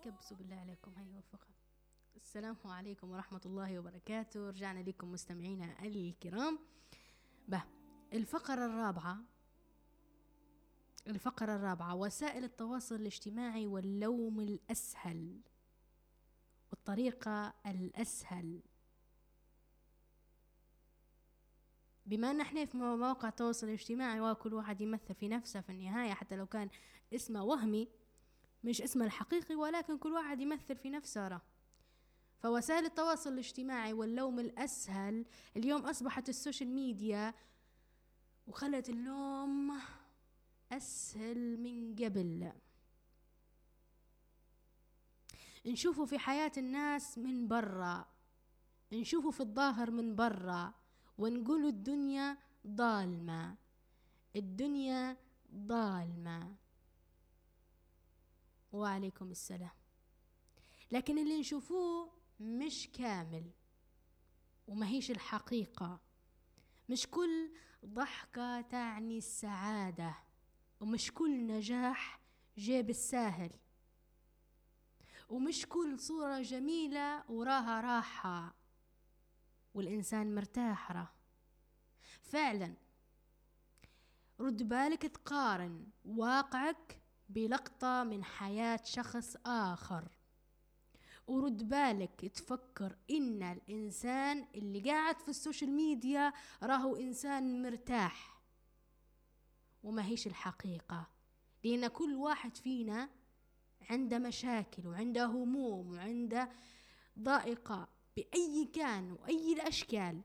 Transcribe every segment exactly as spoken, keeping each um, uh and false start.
كبسوا بالله عليكم، هاي وفقها. السلام عليكم ورحمة الله وبركاته. رجعنا لكم مستمعينا الكرام. به الفقرة الرابعة الفقرة الرابعة وسائل التواصل الاجتماعي واللوم الأسهل والطريقة الأسهل. بما أن احنا في مواقع التواصل الاجتماعي وكل واحد يمثل في نفسه في النهاية، حتى لو كان اسمه وهمي مش اسمه الحقيقي، ولكن كل واحد يمثل في نفسه راه. فوسائل التواصل الاجتماعي واللوم الأسهل اليوم أصبحت السوشيال ميديا وخلت اللوم أسهل من قبل. نشوفوا في حياة الناس من برا، نشوفوا في الظاهر من برا، ونقولوا الدنيا ظالمة، الدنيا ظالمة. وعليكم السلام. لكن اللي نشوفوه مش كامل وما هيش الحقيقة. مش كل ضحكة تعني السعادة، ومش كل نجاح جاب الساهل، ومش كل صورة جميلة وراها راحة والإنسان مرتاح راه. فعلا رد بالك تقارن واقعك بلقطة من حياة شخص آخر، ورد بالك تفكر إن الإنسان اللي قاعد في السوشيال ميديا راهو إنسان مرتاح، وما هيش الحقيقة. لأن كل واحد فينا عنده مشاكل وعنده هموم وعنده ضائقة بأي كان وأي الأشكال.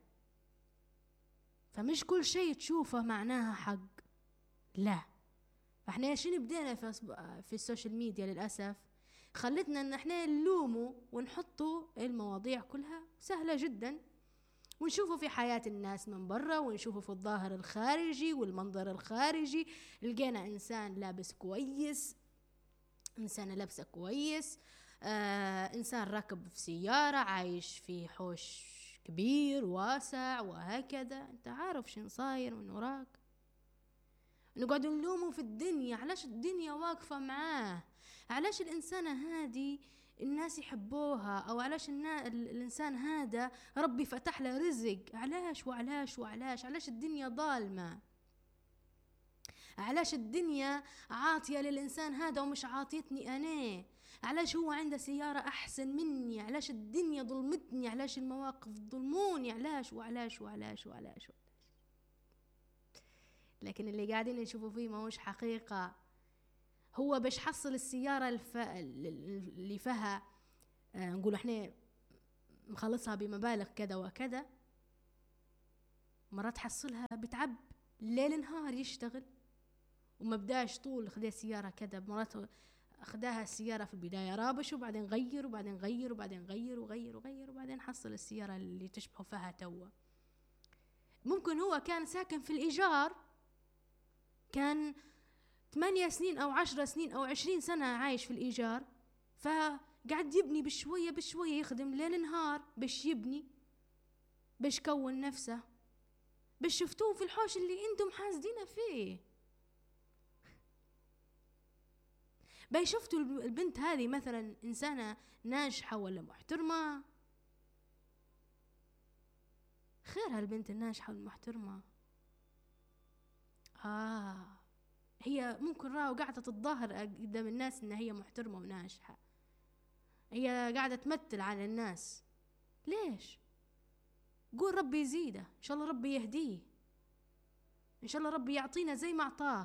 فمش كل شيء تشوفه معناها حق، لا. فاحنا شنو بدينا في, في السوشيال ميديا للأسف خلتنا ان احنا نلوموا ونحطوا المواضيع كلها سهلة جدا، ونشوفوا في حياة الناس من برا، ونشوفوا في الظاهر الخارجي والمنظر الخارجي. لقينا انسان لابس كويس، انسان لابسة كويس، آه انسان راكب في سيارة، عايش في حوش كبير واسع وهكذا. انت عارف شن صاير من وراك. نقعد نلومه في الدنيا، علاش الدنيا واقفة معاه، علاش الإنسانة هادي الناس يحبوها، أو علاش الإنسان هذا ربي فتح له رزق، علاش وعلاش وعلاش علاش الدنيا ظالمة، علاش الدنيا عاطية للإنسان هذا ومش عاطيتني أنا، علاش هو عنده سيارة أحسن مني، علاش الدنيا ظلمتني، علاش المواقف ظلموني، علاش وعلاش وعلاش وعلاش. لكن اللي قاعدين نشوفوا فيه ما هوش حقيقة. هو باش حصل السيارة الف... اللي فيها آه نقول احنا مخلصها بمبالغ كذا وكذا، مرات حصلها بتعب ليل نهار يشتغل، وما بداش طول خدها سيارة كذا. مرات خداها السيارة في البداية رابش، وبعدين غير وبعدين غير وبعدين غير وغير وغير وبعدين حصل السيارة اللي تشبه فيها توا. ممكن هو كان ساكن في الإيجار، كان ثمانية سنين أو عشر سنين أو عشرين سنة عايش في الإيجار، فقعد يبني بشوية بشوية، يخدم ليل نهار باش يبني، باش كون نفسه، باش شفتوه في الحوش اللي انتم حاسدين فيه. باي شفتوا البنت هذه مثلا إنسانة ناجحة ولا محترمة؟ خيرها البنت الناجحة والمحترمة. آه هي ممكن راهو قاعدة تتظاهر قدام الناس إن هي محترمة وناجحة، هي قاعدة تمثل على الناس. ليش؟ قول ربي يزيده، إن شاء الله ربي يهديه، إن شاء الله ربي يعطينا زي ما أعطاه.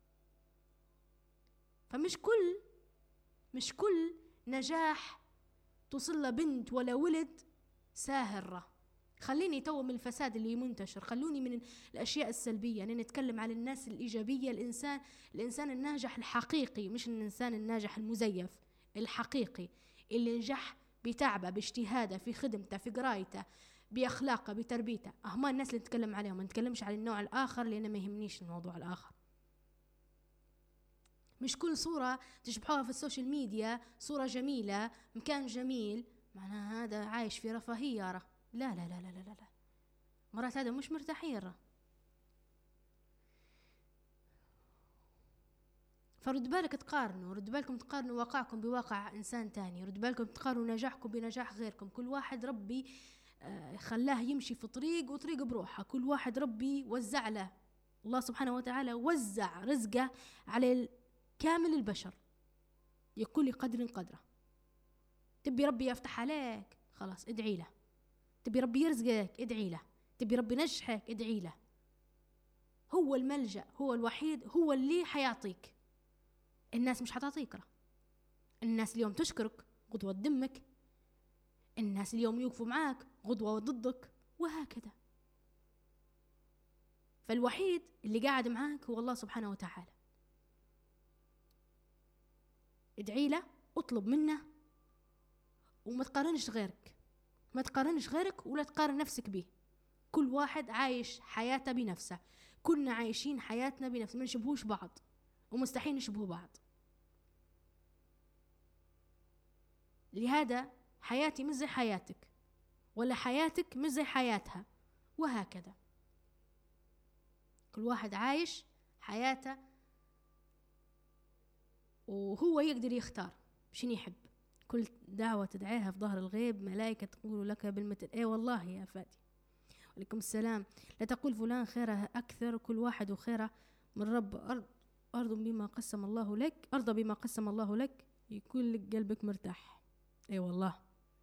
فمش كل مش كل نجاح توصل له بنت ولا ولد ساهرة. خليني تو من الفساد اللي منتشر، خلوني من الأشياء السلبية، أنا نتكلم على الناس الإيجابية. الإنسان الإنسان الناجح الحقيقي، مش الإنسان الناجح المزيف، الحقيقي اللي نجح بتعبه باجتهاده في خدمته في قرايته بأخلاقه بتربيته. أهما الناس اللي نتكلم عليهم، ما نتكلمش على النوع الآخر لأنه ما يهمنيش الموضوع الآخر. مش كل صورة تشبحوها في السوشيال ميديا صورة جميلة مكان جميل معناها هذا عايش في رفاهية. لا لا لا لا لا لا, لا. مرات هذا مش مرتاحين. فرد بالك تقارنوا، رد بالكم تقارنوا واقعكم بواقع إنسان تاني، رد بالكم تقارنوا نجاحكم بنجاح غيركم. كل واحد ربي آه خلاه يمشي في طريق وطريق بروحه، كل واحد ربي وزع له، الله سبحانه وتعالى وزع رزقه على كامل البشر، لكل قدر قدره. تبي ربي يفتح عليك، خلاص ادعي له. تبي ربي يرزقك، ادعي له. تبي ربي ينجحك، ادعي له. هو الملجأ، هو الوحيد، هو اللي حيعطيك. الناس مش حتعطيك. الناس اليوم تشكرك، غدوة تدمك. الناس اليوم يوقفوا معاك، غدوة ضدك، وهكذا. فالوحيد اللي قاعد معاك هو الله سبحانه وتعالى. ادعي له، اطلب منه، وما تقارنش غيرك، ما تقارنش غيرك ولا تقارن نفسك به. كل واحد عايش حياته بنفسه، كلنا عايشين حياتنا بنفسنا، ما نشبهوش بعض ومستحيل نشبه بعض. لهذا حياتي مش زي حياتك، ولا حياتك مش زي حياتها، وهكذا. كل واحد عايش حياته وهو يقدر يختار شنو يحب. كل دعوة تدعيها في ظهر الغيب ملائكة تقول لك بالمثل. ايه والله يا فادي. وعليكم السلام. لا تقول فلان خيره أكثر، كل واحد وخيره من رب. أرض أرض بما قسم الله لك، أرضى بما قسم الله لك، يكون لك قلبك مرتاح. ايه والله.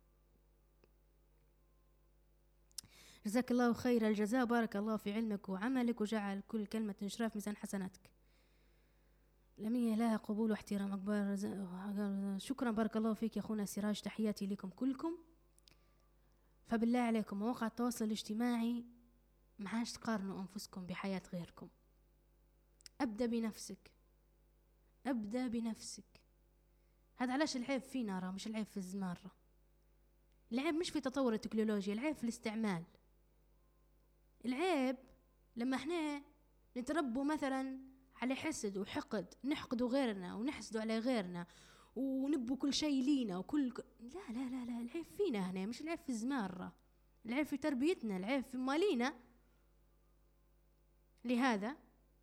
جزاك الله خير الجزاء، بارك الله في علمك وعملك، وجعل كل كلمة شرف ميزان حسناتك. لمية لها قبول واحترام أكبر. شكرا، بارك الله فيك يا أخونا سراج، تحياتي لكم كلكم. فبالله عليكم مواقع التواصل الاجتماعي ما عادش تقارنوا أنفسكم بحياة غيركم. أبدأ بنفسك، أبدأ بنفسك. هذا علاش العيب فينا، راه مش العيب في الزمان. راه العيب مش في تطور التكنولوجيا، العيب في الاستعمال. العيب لما احنا نتربوا مثلا على حسد وحقد، نحقدوا غيرنا ونحسدوا على غيرنا ونبوا كل شيء لينا وكل ك... لا لا لا لا، العيب فينا هنا، مش العيب في الزمان. العيب في تربيتنا، العيب في مالينا. لهذا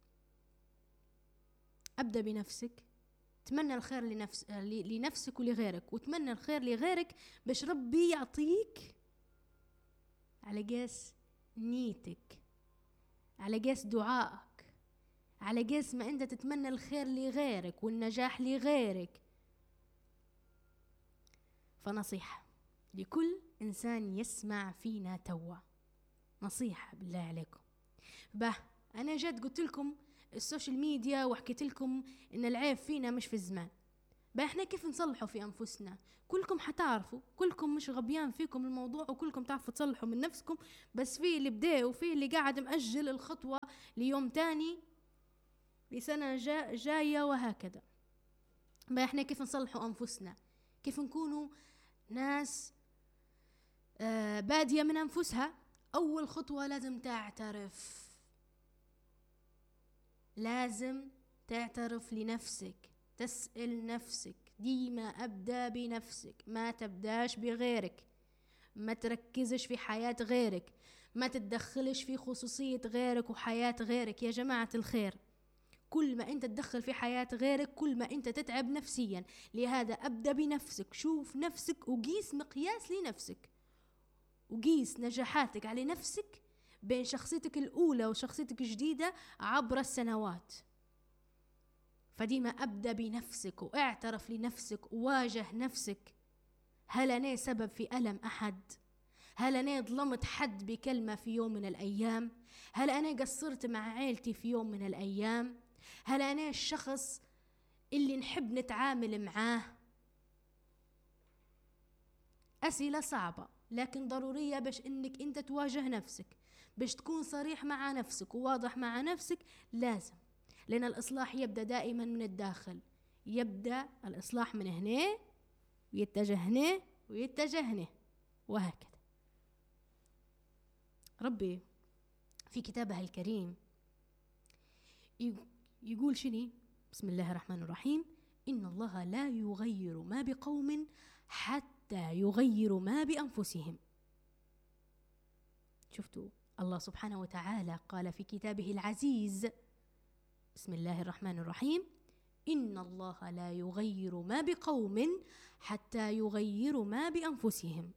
أبدأ بنفسك، تمنى الخير لنفس... لنفسك ولغيرك، وتمنى الخير لغيرك باش ربي يعطيك على قاس نيتك، على قاس دعائك، على قاس ما أنت تتمنى الخير لغيرك والنجاح لغيرك. فنصيحة لكل إنسان يسمع فينا توا، نصيحة بالله عليكم. به أنا جد قلت لكم السوشيال ميديا وحكيت لكم إن العيب فينا مش في الزمان. بقى إحنا كيف نصلحوا في أنفسنا؟ كلكم حتعرفوا، كلكم مش غبيان فيكم الموضوع، وكلكم تعرفوا تصلحوا من نفسكم. بس في اللي بدأ وفي اللي قاعد مأجل الخطوة ليوم تاني، لسنة جا جاية، وهكذا. بقى إحنا كيف نصلحوا أنفسنا؟ كيف نكونوا ناس آه بادية من أنفسها؟ أول خطوة لازم تعترف، لازم تعترف لنفسك، تسأل نفسك ديما. أبدأ بنفسك، ما تبداش بغيرك، ما تركزش في حياة غيرك، ما تتدخلش في خصوصية غيرك وحياة غيرك. يا جماعة الخير، كل ما أنت تدخل في حياة غيرك كل ما أنت تتعب نفسيا. لهذا أبدأ بنفسك، شوف نفسك وقيس مقياس لنفسك، وقيس نجاحاتك على نفسك بين شخصيتك الأولى وشخصيتك الجديدة عبر السنوات. فديما أبدأ بنفسك، واعترف لنفسك، وواجه نفسك. هل أنا سبب في ألم أحد؟ هل أنا ظلمت حد بكلمة في يوم من الأيام؟ هل أنا قصرت مع عائلتي في يوم من الأيام؟ هل أنا الشخص اللي نحب نتعامل معاه؟ أسئلة صعبة لكن ضرورية باش إنك أنت تواجه نفسك، باش تكون صريح مع نفسك وواضح مع نفسك. لازم، لأن الإصلاح يبدأ دائما من الداخل. يبدأ الإصلاح من هنا ويتجه هنا ويتجه هنا، وهكذا. ربي في كتابه الكريم يقول شني؟ بسم الله الرحمن الرحيم: إن الله لا يغير ما بقوم حتى يغيروا ما بأنفسهم. شفتوا الله سبحانه وتعالى قال في كتابه العزيز: بسم الله الرحمن الرحيم: إن الله لا يغير ما بقوم حتى يغيروا ما بأنفسهم.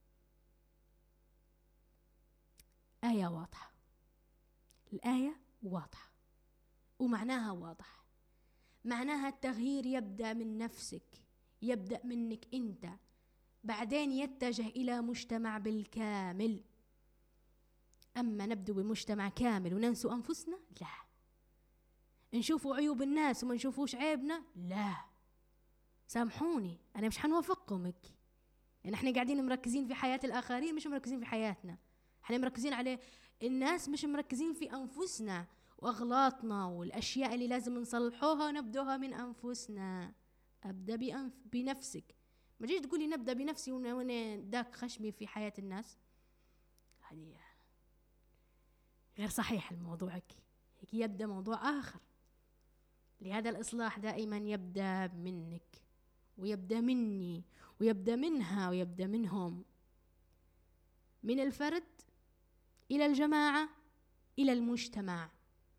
آية واضحة، الآية واضحة ومعناها واضح. معناها التغيير يبدأ من نفسك، يبدأ منك أنت، بعدين يتجه إلى مجتمع بالكامل. أما نبدو بمجتمع كامل وننسوا أنفسنا؟ لا. نشوفوا عيوب الناس وما نشوفوش عيبنا؟ لا. سامحوني أنا مش حنوافقكمك، يعني احنا قاعدين مركزين في حياة الآخرين مش مركزين في حياتنا. احنا مركزين على الناس مش مركزين في أنفسنا وأغلاطنا والأشياء اللي لازم نصلحوها ونبدوها من أنفسنا. أبدأ بأنف بنفسك. ما جيش تقولي نبدأ بنفسي وانا داك خشمي في حياة الناس، هذه غير صحيح الموضوعك. هيك يبدأ موضوع آخر. لهذا الإصلاح دائما يبدأ منك ويبدأ مني ويبدأ منها ويبدأ منهم، من الفرد إلى الجماعة إلى المجتمع.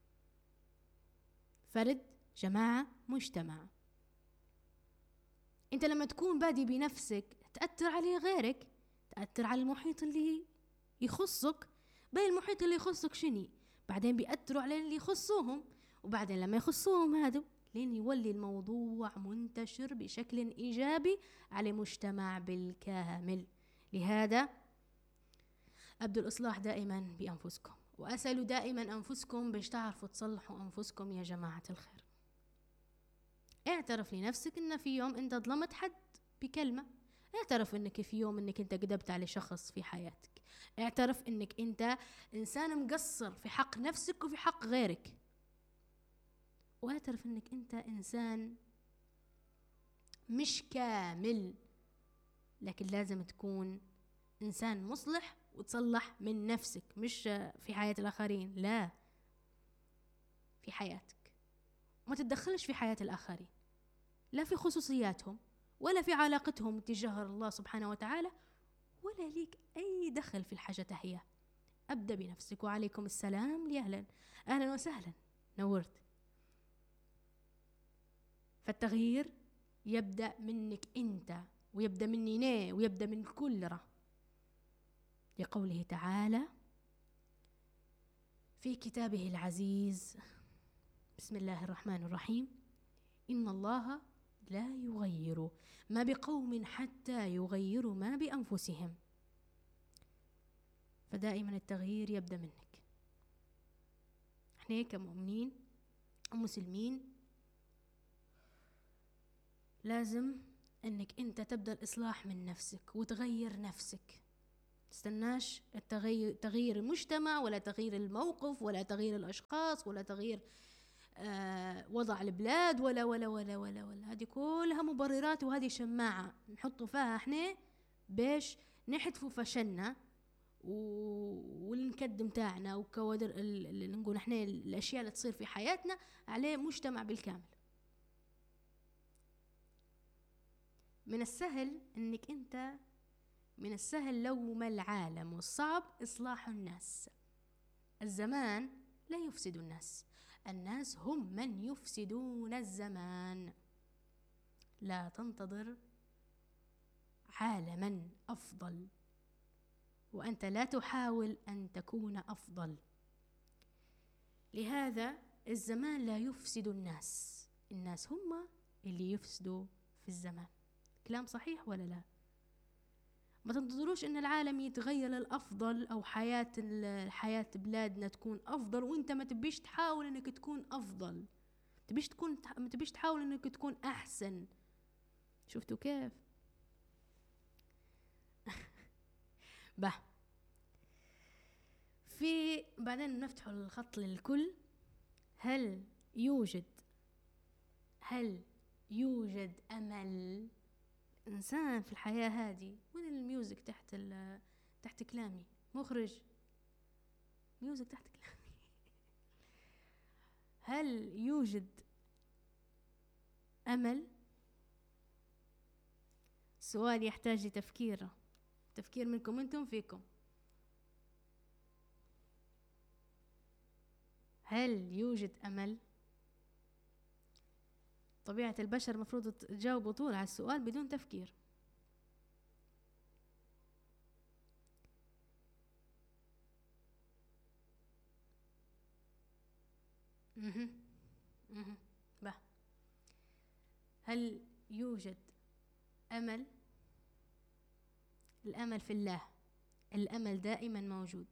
فرد، جماعة، مجتمع. أنت لما تكون بادي بنفسك تأثر عليه غيرك، تأثر على المحيط اللي يخصك. باقي المحيط اللي يخصك شني؟ بعدين بيأثروا على اللي يخصوهم، وبعدين لما يخصوهم هادو لين يولي الموضوع منتشر بشكل إيجابي على مجتمع بالكامل. لهذا أبدوا الإصلاح دائما بأنفسكم، وأسألوا دائما أنفسكم باش تعرفوا تصلحوا أنفسكم يا جماعة الخير. اعترف لنفسك إن في يوم أنت ظلمت حد بكلمة، اعترف إنك في يوم إنك أنت كذبت على شخص في حياتك، اعترف إنك أنت إنسان مقصر في حق نفسك وفي حق غيرك، واعترف إنك أنت إنسان مش كامل، لكن لازم تكون إنسان مصلح وتصلح من نفسك، مش في حياة الآخرين، لا، في حياتك. ما تتدخلش في حياة الآخرين، لا في خصوصياتهم ولا في علاقتهم تجاه الله سبحانه وتعالى، ولا ليك أي دخل في الحاجة هي. أبدأ بنفسك. وعليكم السلام، لي أهلا أهلا وسهلا، نورت. فالتغيير يبدأ منك أنت، ويبدأ مني أنا، ويبدأ من كل رأ. لقوله تعالى في كتابه العزيز: بسم الله الرحمن الرحيم: إن الله لا يغير ما بقوم حتى يغيروا ما بأنفسهم. فدائما التغيير يبدأ منك. احنا كمؤمنين ومسلمين لازم انك انت تبدأ الإصلاح من نفسك وتغير نفسك. تستناش التغيير، تغيير المجتمع ولا تغيير الموقف ولا تغيير الأشخاص ولا تغيير آه وضع البلاد ولا ولا ولا ولا ولا هذه كلها مبررات، وهذه شماعة نحطوا فيها احنا باش نحتفوا فشلنا والنكدم تاعنا وكوادر اللي نقول احنا الأشياء اللي تصير في حياتنا عليه مجتمع بالكامل. من السهل انك انت من السهل لوم العالم، والصعب إصلاح الناس. الزمان لا يفسد الناس، الناس هم من يفسدون الزمان. لا تنتظر عالما أفضل وأنت لا تحاول أن تكون أفضل. لهذا الزمان لا يفسد الناس، الناس هم اللي يفسدوا في الزمان. كلام صحيح ولا لا؟ ما تنتظروش ان العالم يتغير للافضل او حياة حياة بلادنا تكون افضل وانت ما تبيش تحاول انك تكون افضل، تبيش تكون ما تبيش تحاول انك تكون احسن. شفتوا كيف؟ به في بعدين نفتح الخط للكل. هل يوجد هل يوجد امل إنسان في الحياة هذه؟ وين الميوزك تحت تحت كلامي؟ مخرج ميوزك تحت كلامي. هل يوجد أمل؟ سؤال يحتاج لتفكير تفكير منكم أنتم فيكم. هل يوجد أمل؟ طبيعة البشر مفروض تجاوبوا طول على السؤال بدون تفكير. مهم. مهم. به. هل يوجد أمل؟ الأمل في الله، الأمل دائما موجود.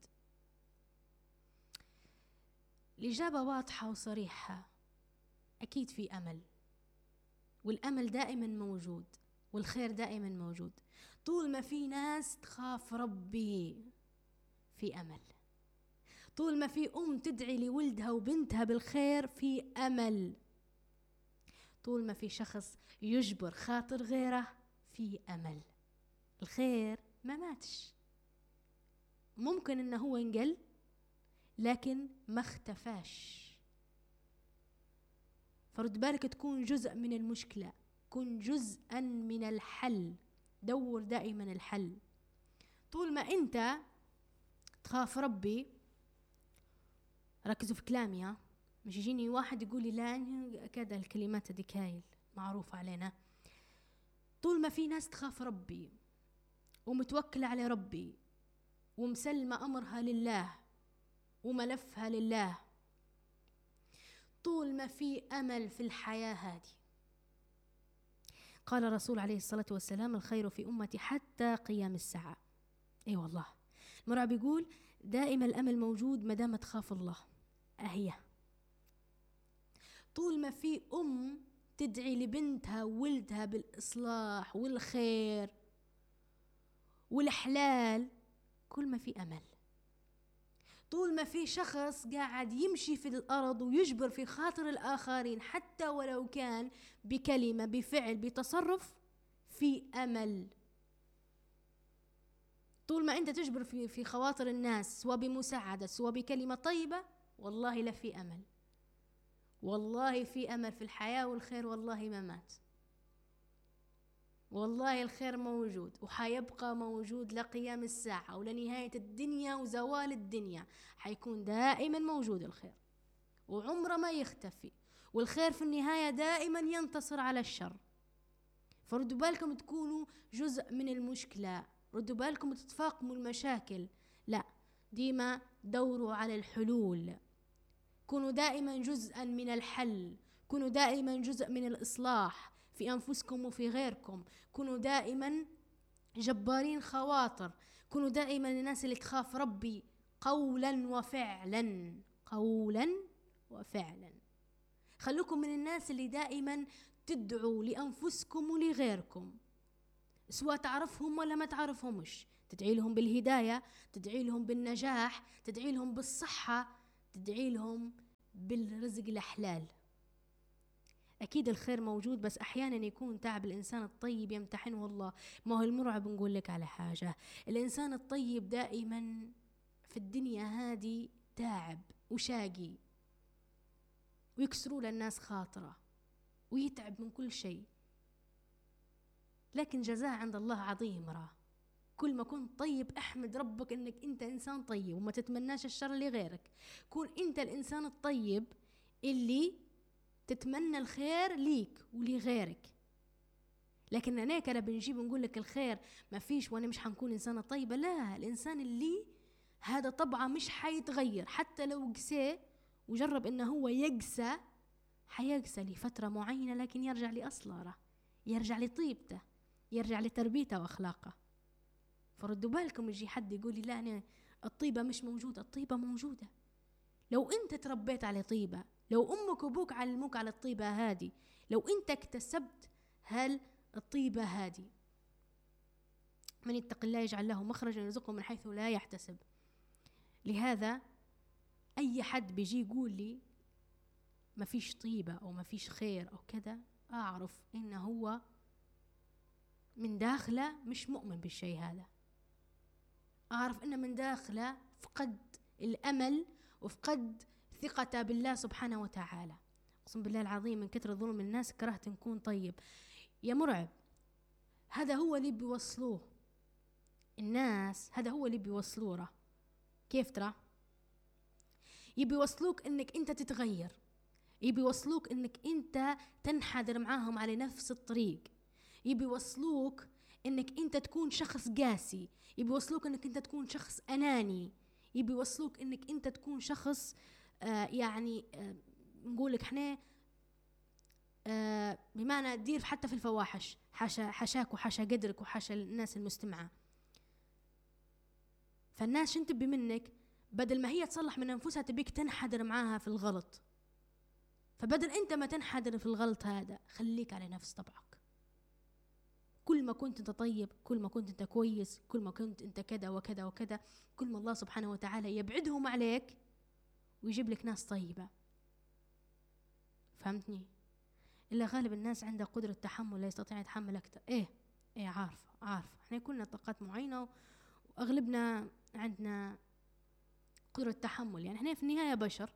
الإجابة واضحة وصريحة، أكيد في أمل، والأمل دائما موجود، والخير دائما موجود. طول ما في ناس تخاف ربي في أمل، طول ما في أم تدعي لولدها وبنتها بالخير في أمل، طول ما في شخص يجبر خاطر غيره في أمل. الخير ما ماتش، ممكن إنه هو انقل لكن ما اختفاش. فرد بالك تكون جزء من المشكلة، كن جزءا من الحل، دور دائما الحل. طول ما انت تخاف ربي، ركزوا في كلامي، ها مش يجيني واحد يقول لي لا كذا، الكلمات هذيك هاي معروفة علينا. طول ما في ناس تخاف ربي ومتوكلة على ربي ومسلمة أمرها لله وملفها لله، طول ما في أمل في الحياة هذه. قال الرسول عليه الصلاة والسلام: الخير في أمتي حتى قيام الساعة. أي والله، المرعب يقول دائما الأمل موجود ما دام تخاف الله. أهي طول ما في أم تدعي لبنتها وولدها بالإصلاح والخير والحلال، كل ما في أمل. طول ما في شخص قاعد يمشي في الأرض ويجبر في خاطر الآخرين حتى ولو كان بكلمة بفعل بتصرف، في أمل. طول ما أنت تجبر في في خواطر الناس سواء بمساعدة سواء بكلمة طيبة، والله لا في أمل، والله في أمل في الحياة، والخير والله ما مات، والله الخير موجود وحيبقى موجود لقيام الساعة ولنهاية الدنيا وزوال الدنيا، حيكون دائما موجود الخير وعمره ما يختفي، والخير في النهاية دائما ينتصر على الشر. فردوا بالكم تكونوا جزء من المشكلة، ردوا بالكم تتفاقموا المشاكل، لا، ديما دوروا على الحلول، كونوا دائما جزءا من الحل، كونوا دائما جزء من الإصلاح في أنفسكم وفي غيركم، كونوا دائما جبارين خواطر، كونوا دائما الناس اللي تخاف ربي قولا وفعلا، قولا وفعلا. خلوكم من الناس اللي دائما تدعوا لأنفسكم ولغيركم، سواء تعرفهم ولا ما تعرفهمش، تدعي لهم بالهداية، تدعي لهم بالنجاح، تدعي لهم بالصحة، تدعي لهم بالرزق الحلال. أكيد الخير موجود، بس أحيانا يكون تعب الإنسان الطيب يمتحنه الله. ما هو المرعب نقول لك على حاجة، الإنسان الطيب دائما في الدنيا هذه تعب وشاقي ويكسروا للناس خاطره ويتعب من كل شيء، لكن جزاء عند الله عظيم. راه كل ما كنت طيب احمد ربك انك انت انسان طيب وما تتمناش الشر لغيرك، كون انت الانسان الطيب اللي تتمنى الخير ليك ولغيرك. لكن انا كده بنجيب نقول لك الخير ما فيش وانا مش حنكون انسانه طيبه، لا، الانسان اللي هذا طبعا مش حيتغير، حتى لو قساه وجرب انه هو يقسى، حيقسى لفتره معينه لكن يرجع لاصله، يرجع لطيبته، يرجع لتربيته واخلاقه. فردوا بالكم يجي حد يقول لي لا أنا الطيبة مش موجودة، الطيبة موجودة. لو أنت تربيت على طيبة، لو أمك وأبوك علموك على الطيبة هذه، لو أنت اكتسبت هل الطيبة هذه، من يتق الله يجعل له مخرجا ويرزقه من حيث لا يحتسب. لهذا أي حد بيجي يقول لي ما فيش طيبة أو ما فيش خير أو كذا، أعرف إنه هو من داخله مش مؤمن بالشيء هذا، أعرف إنه من داخله فقد الأمل وفقد ثقته بالله سبحانه وتعالى. أقسم بالله العظيم من كثر ظلم الناس كرهت نكون طيب. يا مرعب، هذا هو اللي بيوصلوه الناس، هذا هو اللي بيوصلوه. كيف ترى؟ يبي يوصلوك إنك أنت تتغير، يبي يوصلوك انك انت تنحدر معاهم على نفس الطريق، يبي يوصلوك انك انت تكون شخص قاسي، يبي يوصلوك انك انت تكون شخص اناني، يبي يوصلوك انك انت تكون شخص آه يعني آه نقولك احنا آه بمعنى تدير حتى في الفواحش، حاشا حشاك وحاشا قدرك وحاشا الناس المستمعة. فالناس شن تبي منك؟ بدل ما هي تصلح من انفسها تبيك تنحدر معاها في الغلط. فبدل انت ما تنحدر في الغلط هذا، خليك على نفس طبعك. كل ما كنت انت طيب، كل ما كنت انت كويس، كل ما كنت انت كذا وكذا وكذا، كل ما الله سبحانه وتعالى يبعدهم عليك ويجيب لك ناس طيبة. فهمتني؟ إلا غالب الناس عنده قدرة تحمل، لا يستطيع يتحمل أكثر. إيه إيه عارفة عارفة إحنا كلنا طاقات معينة، وأغلبنا عندنا قدرة تحمل. يعني إحنا في النهاية بشر،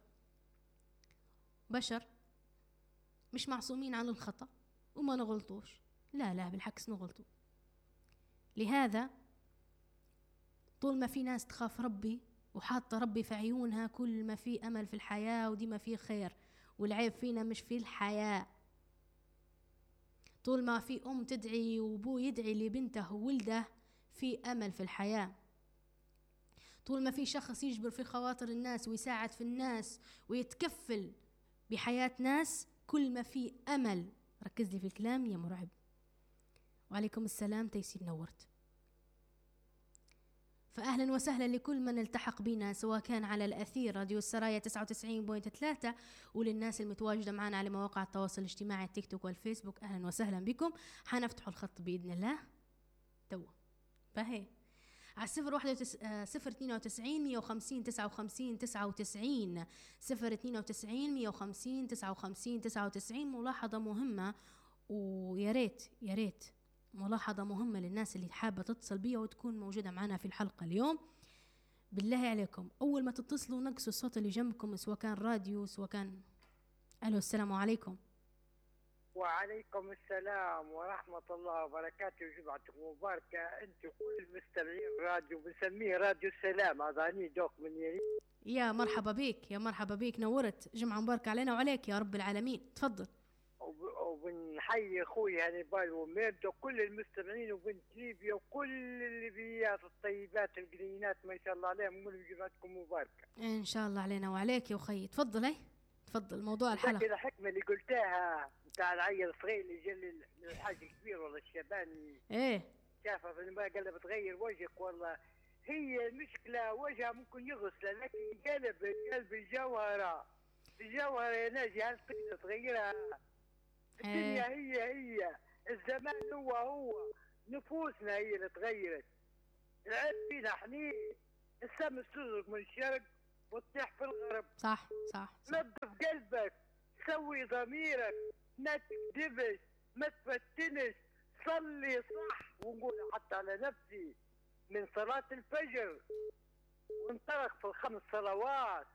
بشر مش معصومين عن الخطأ وما نغلطوش، لا لا بالعكس نغلطوا. لهذا طول ما في ناس تخاف ربي وحاطة ربي في عيونها، كل ما في أمل في الحياة ودي ما في خير. والعيب فينا مش في الحياة. طول ما في أم تدعي وبو يدعي لبنته وولده، في أمل في الحياة. طول ما في شخص يجبر في خواطر الناس ويساعد في الناس ويتكفل بحياة ناس، كل ما في أمل. ركز لي في الكلام يا مرعب. وعليكم السلام تيسير، نورت. فأهلا وسهلا لكل من التحق بنا، سواء كان على الأثير راديو السرايا تسعة وتسعين فاصلة ثلاثة، وللناس المتواجدة معنا على مواقع التواصل الاجتماعي التيك توك والفيسبوك، أهلا وسهلا بكم. حنفتحوا الخط بإذن الله تو. فهي على الصفر واحد وتس... آه صفر اثنين وتسعين مية وخمسين تسعة وخمسين تسعة وتسعين، صفر اثنين وتسعين مية وخمسين تسعة وخمسين تسعة وتسعين. ملاحظة مهمة، ويا ريت يا ريت ملاحظة مهمة للناس اللي حابة تتصل بيا وتكون موجودة معنا في الحلقة اليوم. بالله عليكم أول ما تتصلوا نقصوا الصوت اللي جنبكم، سواء كان راديو سواء كان. ألو السلام عليكم. وعليكم السلام ورحمة الله وبركاته، جمعتكم مباركة أنت كل مستمعين راديو، بنسميه راديو السلام. هذاني دوق من يريد. يا مرحبا بيك يا مرحبا بيك، نورت. جمعة مباركة علينا وعليك يا رب العالمين. تفضل. وبنحيي اخوي هانيبال وميرد وكل المستمعين وبنت ليبيا وكل الليبيات الطيبات القنينات ما شاء الله عليهم، كل جمعتكم مباركة ان شاء الله علينا وعليك يا اخي. تفضل اي تفضل موضوع الحلقة. كذا حكمة اللي قلتها بتاع العيل الصغير اللي جا للحاج الكبير والله الشباني، ايه شافها في الماء قال له بتغير وجهك. والله هي المشكلة وجهها ممكن يغسل، لكن قلب قلب الجوهرة الجوهرة يا ناجي هل تقدر تغيرها؟ الدنيا هي هي، الزمان هو هو، نفوسنا هي اللي تغيرت. العيب فينا حنين، الشمس تزرق من الشرق وتطيح في الغرب. صح صح, صح. نظف قلبك، سوي ضميرك، ما تكذبش، ما تفتنش، صلي صح. ونقول حتى على نفسي من صلاة الفجر وانطلق في الخمس صلوات